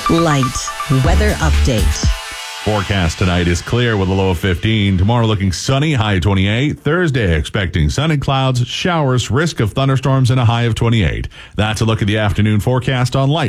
Light weather update. Forecast tonight is clear with a low of 15. Tomorrow looking sunny, high of 28. Thursday expecting sun and clouds, showers, risk of thunderstorms, and a high of 28. That's a look at the afternoon forecast on Light.